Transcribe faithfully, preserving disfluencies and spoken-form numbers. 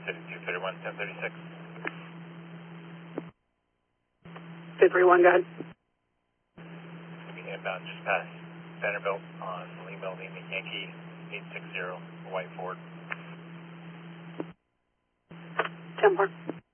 City two thirty-one, ten thirty-six. two three one, go ahead. Moving inbound just past Vanderbilt on Lima, Lima, Yankee eight six zero, white Ford. ten four.